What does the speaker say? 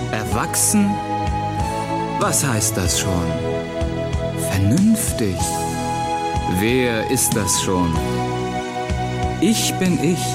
Erwachsen? Was heißt das schon? Vernünftig? Wer ist das schon? Ich bin ich.